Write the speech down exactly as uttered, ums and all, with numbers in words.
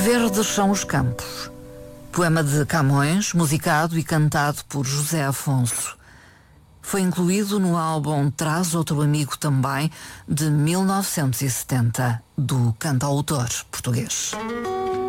Verdes são os campos. Poema de Camões, musicado e cantado por José Afonso. Foi incluído no álbum Traz Outro Amigo Também, de mil novecentos e setenta, do cantautor português.